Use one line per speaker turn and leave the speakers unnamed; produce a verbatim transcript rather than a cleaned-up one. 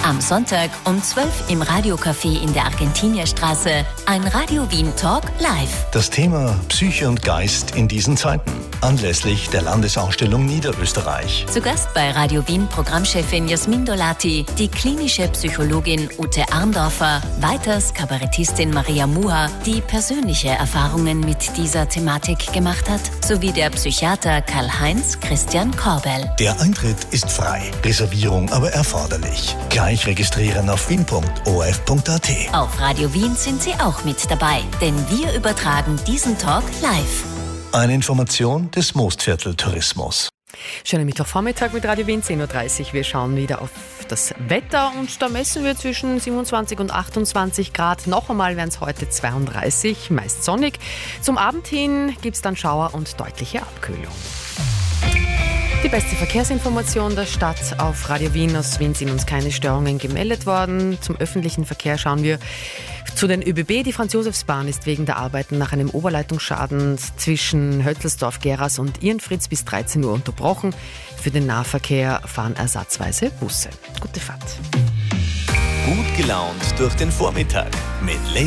Am Sonntag um zwölf im Radiocafé in der Argentinierstraße. Ein Radio Wien Talk live.
Das Thema Psyche und Geist in diesen Zeiten. Anlässlich der Landesausstellung Niederösterreich.
Zu Gast bei Radio Wien Programmchefin Jasmin Dolati, die klinische Psychologin Ute Arndorfer, weiters Kabarettistin Maria Muha, die persönliche Erfahrungen mit dieser Thematik gemacht hat, sowie der Psychiater Karl-Heinz Christian Korbel.
Der Eintritt ist frei, Reservierung aber erforderlich. Gleich registrieren auf wien punkt o r f punkt a t.
Auf Radio Wien sind Sie auch mit dabei, denn wir übertragen diesen Talk live.
Eine Information des Mostviertel Tourismus.
Schönen Mittwochvormittag mit Radio Wien, zehn Uhr dreißig. Wir schauen wieder auf das Wetter und da messen wir zwischen siebenundzwanzig und achtundzwanzig Grad. Noch einmal wären es heute zweiunddreißig, meist sonnig. Zum Abend hin gibt es dann Schauer und deutliche Abkühlung. Die beste Verkehrsinformation der Stadt auf Radio Wien. Aus Wien sind uns keine Störungen gemeldet worden. Zum öffentlichen Verkehr schauen wir zu den ÖBB. Die Franz-Josefs-Bahn ist wegen der Arbeiten nach einem Oberleitungsschaden zwischen Hölzelsdorf-Geraas und Irnfritz bis dreizehn Uhr unterbrochen. Für den Nahverkehr fahren ersatzweise Busse. Gute Fahrt.
Gut gelaunt durch den Vormittag mit